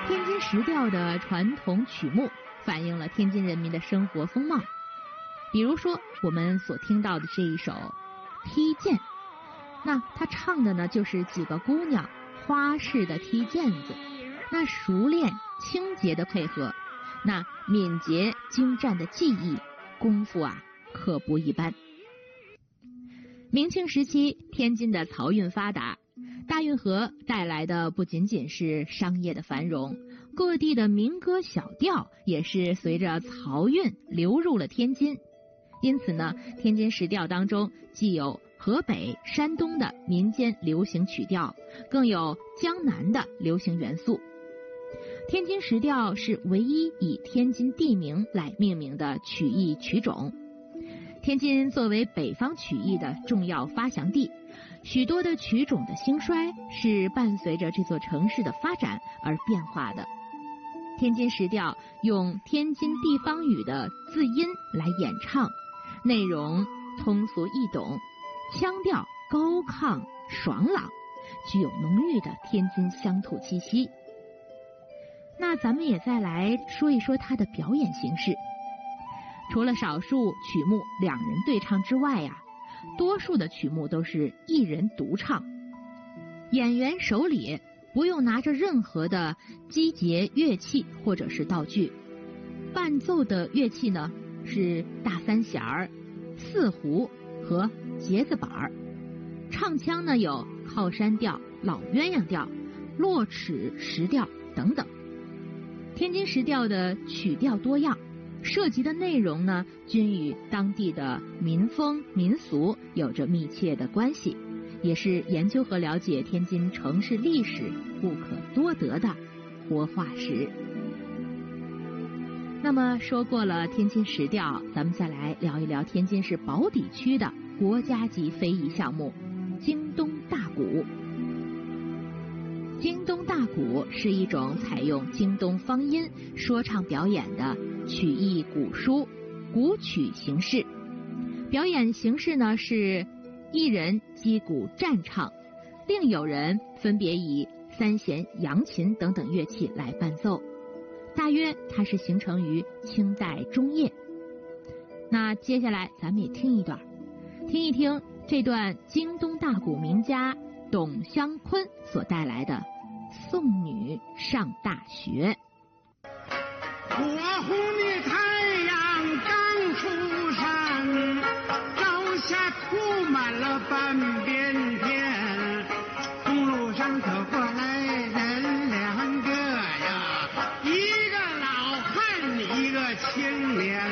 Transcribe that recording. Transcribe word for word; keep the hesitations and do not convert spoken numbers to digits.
天津石调的传统曲目反映了天津人民的生活风貌。比如说我们所听到的这一首《踢毽》，那他唱的呢就是几个姑娘花式的踢毽子，那熟练清洁的配合，那敏捷精湛的技艺，功夫啊可不一般。明清时期，天津的漕运发达，大运河带来的不仅仅是商业的繁荣，各地的民歌小调也是随着漕运流入了天津。因此呢，天津石调当中既有河北、山东的民间流行曲调，更有江南的流行元素。天津石调是唯一以天津地名来命名的曲艺曲种。天津作为北方曲艺的重要发祥地，许多的曲种的兴衰是伴随着这座城市的发展而变化的。天津石调用天津地方语的字音来演唱，内容通俗易懂，腔调高亢爽朗，具有浓郁的天津乡土气息。那咱们也再来说一说它的表演形式。除了少数曲目两人对唱之外呀、啊，多数的曲目都是一人独唱。演员手里不用拿着任何的击节乐器或者是道具，伴奏的乐器呢是大三弦儿、四胡和节子板儿。唱腔呢有靠山调、老鸳鸯调、落齿石调等等。天津石调的曲调多样，涉及的内容呢，均与当地的民风民俗有着密切的关系，也是研究和了解天津城市历史不可多得的活化石。那么说过了天津石调，咱们再来聊一聊天津市宝坻区的国家级非遗项目京东大鼓。京东大鼓是一种采用京东方音说唱表演的曲艺鼓书鼓曲形式。表演形式呢是一人击鼓战唱，另有人分别以三弦、扬琴等等乐器来伴奏。大约它是形成于清代中叶。那接下来咱们也听一段，听一听这段京东大鼓名家董香坤所带来的《送女上大学》。 火红的太阳刚出山，脚下涂满了半边天，公路上走过来人两个呀，一个老汉，一个青年。